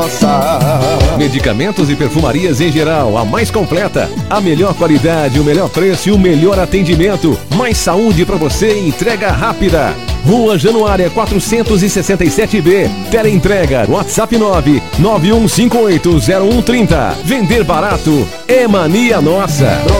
Medicamentos e perfumarias em geral, a mais completa. A melhor qualidade, o melhor preço e o melhor atendimento. Mais saúde pra você e entrega rápida. Rua Januária 467B. Teleentrega, WhatsApp 991580130. Vender barato é mania nossa.